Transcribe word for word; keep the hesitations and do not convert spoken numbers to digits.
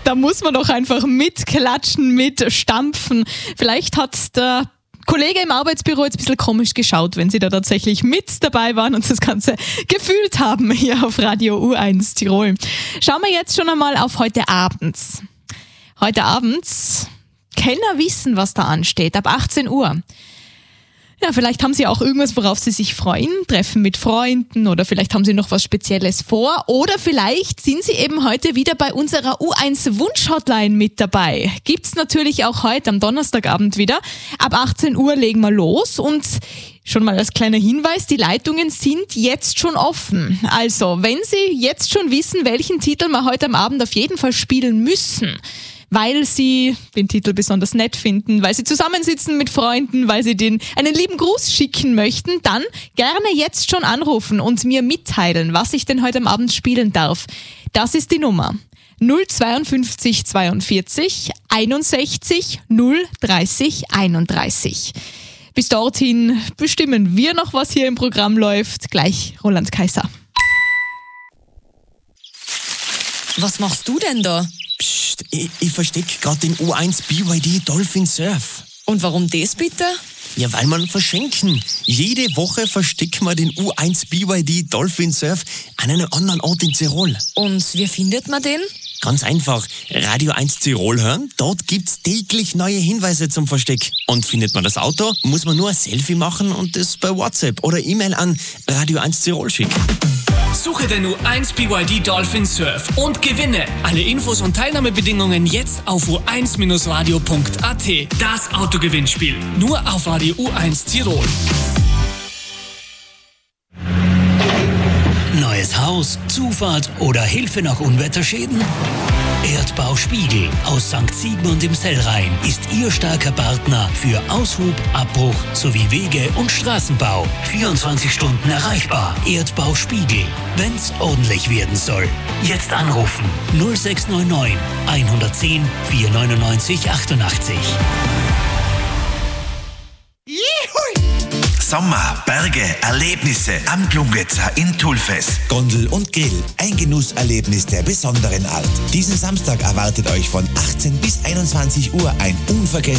Da muss man doch einfach mitklatschen, mitstampfen. Vielleicht hat der Kollege im Arbeitsbüro jetzt ein bisschen komisch geschaut, wenn sie da tatsächlich mit dabei waren und das Ganze gefühlt haben hier auf Radio U eins Tirol. Schauen wir jetzt schon einmal auf heute Abend. Heute Abend, Kenner wissen, was da ansteht, ab achtzehn Uhr. Ja, vielleicht haben Sie auch irgendwas, worauf Sie sich freuen, Treffen mit Freunden oder vielleicht haben Sie noch was Spezielles vor oder vielleicht sind Sie eben heute wieder bei unserer U eins Wunsch-Hotline mit dabei. Gibt's natürlich auch heute am Donnerstagabend wieder. Ab achtzehn Uhr legen wir los und schon mal als kleiner Hinweis, die Leitungen sind jetzt schon offen. Also, wenn Sie jetzt schon wissen, welchen Titel wir heute am Abend auf jeden Fall spielen müssen, weil Sie den Titel besonders nett finden, weil Sie zusammensitzen mit Freunden, weil Sie den einen lieben Gruß schicken möchten, dann gerne jetzt schon anrufen und mir mitteilen, was ich denn heute am Abend spielen darf. Das ist die Nummer null zweiundfünfzig zweiundvierzig einundsechzig null dreißig einunddreißig. Bis dorthin bestimmen wir noch, was hier im Programm läuft. Gleich Roland Kaiser. Was machst du denn da? Psst, ich, ich verstecke gerade den U eins B Y D Dolphin Surf. Und warum das bitte? Ja, weil man verschenken. Jede Woche verstecken wir den U eins B Y D Dolphin Surf an einem anderen Ort in Tirol. Und wie findet man den? Ganz einfach. Radio eins Tirol hören, dort gibt's täglich neue Hinweise zum Versteck. Und findet man das Auto, muss man nur ein Selfie machen und das bei WhatsApp oder E-Mail an Radio eins Tirol schicken. Suche den U eins B Y D Dolphin Surf und gewinne. Alle Infos und Teilnahmebedingungen jetzt auf u eins radio punkt a t. Das Autogewinnspiel. Nur auf Radio U eins Tirol. Neues Haus, Zufahrt oder Hilfe nach Unwetterschäden? Erdbau Spiegel aus Sankt Sigmund im Sellrhein ist Ihr starker Partner für Aushub, Abbruch sowie Wege- und Straßenbau. vierundzwanzig Stunden erreichbar. Erdbau Spiegel, wenn's ordentlich werden soll. Jetzt anrufen null sechs neun neun eins eins null vierhundertneunundneunzig achtundachtzig. Sommer, Berge, Erlebnisse am Glungetzer in Tulfes. Gondel und Grill, ein Genusserlebnis der besonderen Art. Diesen Samstag erwartet euch von achtzehn bis einundzwanzig Uhr ein unvergessliches